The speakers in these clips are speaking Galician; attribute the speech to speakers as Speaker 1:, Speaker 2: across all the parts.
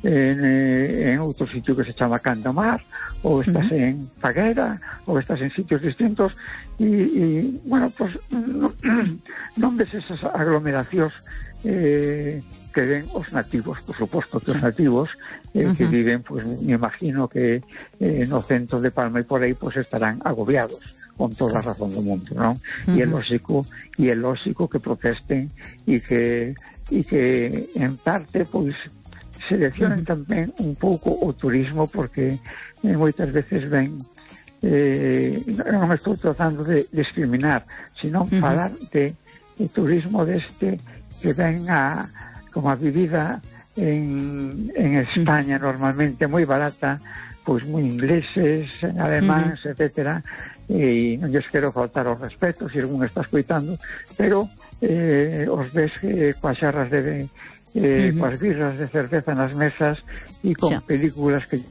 Speaker 1: en outro sitio que se chama Candamar, ou estás en Faguera, ou estás en sitios distintos, e bueno, pues non ves esas aglomeracións que ven os nativos, por suposto que os nativos que viven, pues me imagino que no centro de Palma e por aí pues estarán agobiados con toda a razón do mundo, non? E é lógico que protesten e que en parte pues seleccionen tamén un pouco o turismo, porque moitas veces ven non estou tratando de discriminar, sino falar de turismo deste que ven como a vivida en España normalmente moi barata, pois moi ingleses, alemáns, etcétera, e non lles quero faltar ao respeto se algún está escoitando, pero os ves coas xarras de coas birras de cerveza nas mesas e con películas que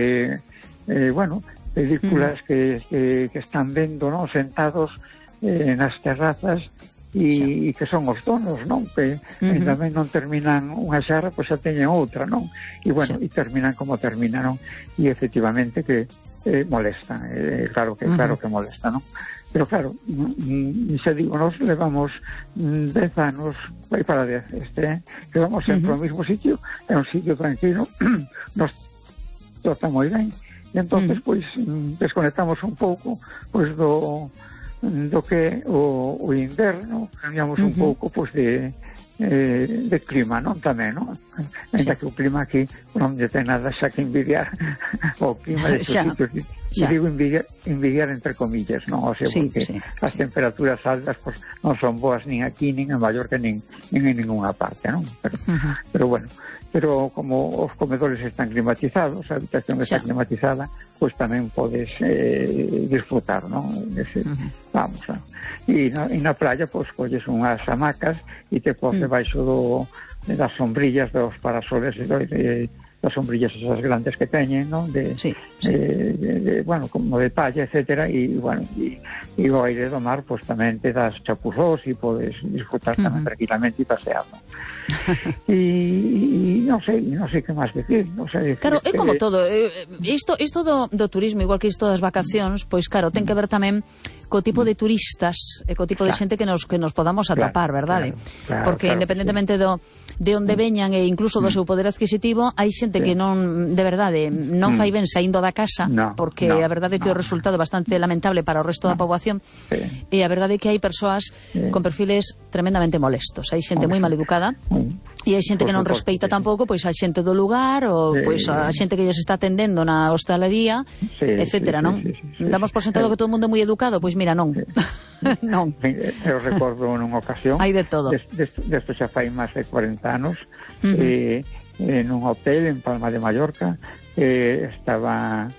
Speaker 1: películas que están vendo, non, sentados nas terrazas e que son os donos, non? Que tamén non terminan unha xarra, pois xa teñen outra, non? E bueno, e terminan como terminan, non? E efectivamente que molestan, claro que molesta, non? Pero claro, xa digo, nos levamos 10 anos, vai para 10 que vamos sempre ao mesmo sitio, é un sitio tranquilo, nos trata moi ben, e entonces pois desconectamos un pouco pois do que o inverno, cambiamos un pouco pois de clima, non, tamén, non? Ainda que o clima aquí non lle ten nada xa que envidiar o clima de estes sitios, e digo envidiar entre comillas, non? O sea, porque as temperaturas altas pois non son boas nin aquí, nin en Mallorca, nin en ninguna parte, non? Pero bueno, pero como os comedores están climatizados, a habitación está climatizada, pois tamén podes disfrutar, non? Vamos, e na playa pois colles unhas hamacas e te pos debaixo das sombrillas dos parasoles das sombrillas esas grandes que teñen, non? Bueno, como de palla, etcétera, e bueno, e o aire do mar pois tamén te das chapuzós e podes disfrutar tamén tranquilamente e pasear, non? E non sei que máis decir, non sei.
Speaker 2: Claro, é como todo, isto do turismo, igual que isto das vacacións, pois claro, ten que ver tamén co tipo de turistas e co tipo de xente que nos podamos atopar, verdade? Porque independentemente de onde veñan e incluso do seu poder adquisitivo, hai xente que non, de verdade, non fai ben saindo da casa, porque a verdade é que o resultado é bastante lamentable para o resto da poboación, e a verdade é que hai persoas con perfiles tremendamente molestos. Hai xente moi maleducada e hai xente que non respeita tampouco pois a xente do lugar ou pois a xente que lles está atendendo na hostalería, etcétera, non? Damos por sentado que todo o mundo é moi educado, pois mira, non. Non.
Speaker 1: Eu recordo nunha ocasión,
Speaker 2: hai de todo.
Speaker 1: Desto xa fai máis de 40 anos, nun hotel en Palma de Mallorca, estaba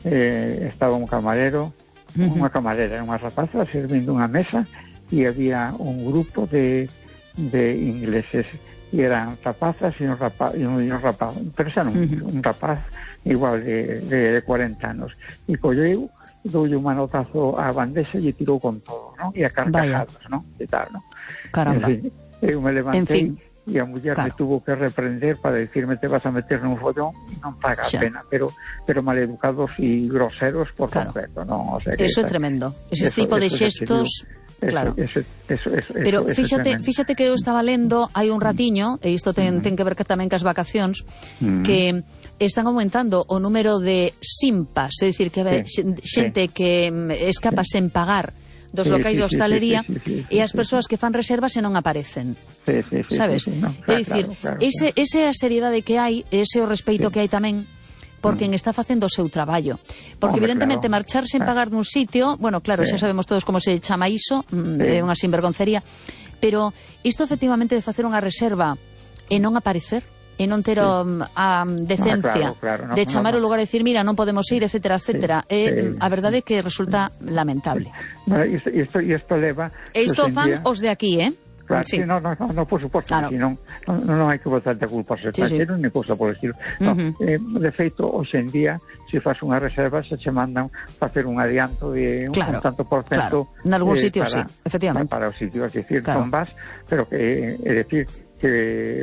Speaker 1: un camarero, unha camarera, unha rapaza servindo unha mesa, e había un grupo de ingleses, e eran rapazas e un rapaz, pero xa non, un rapaz igual de 40 anos, e colleu, doulle un manotazo á bandexa e tirou con todo, non? E a carcajadas, non? E tal, non?
Speaker 2: Caramba.
Speaker 1: En fin, eu me levantei e a muller me tuvo que reprender para decirme te vas a meter nun follón, non paga a pena, pero maleducados e groseros por completo, non? O sea,
Speaker 2: eso é tremendo. Ese tipo de xestos... Claro. Pero fíxate que eu estaba lendo hai un ratiño, e isto ten que ver tamén cas vacacións, que están aumentando o número de simpas, é dicir, que xente que escapa sen pagar dos locais de hostalería, e as persoas que fan reservas e non aparecen. Sabes? É dicir, esa seriedade que hai, ese o respeito que hai tamén por quen está facendo o seu traballo. Porque, evidentemente, marchar sen pagar dun sitio, bueno, claro, xa sabemos todos como se chama iso, é unha sinvergoncería, pero isto, efectivamente, de facer unha reserva e non aparecer, e non ter a decencia de chamar o lugar e dicir, mira, non podemos ir, etcétera, etcétera, a verdade é que resulta lamentable.
Speaker 1: Isto leva...
Speaker 2: E isto fan os de aquí,
Speaker 1: Claro, no, por suposto, claro. Non hai que botar de culpa aos extranjeros, ni cousa por estilo. De feito, hoxe en día, se faz unha reserva, se che mandan facer un adianto de un tanto por cento.
Speaker 2: En algún sitio, sí, efectivamente.
Speaker 1: Para o sitio, es decir, non vas, pero que, é decir, que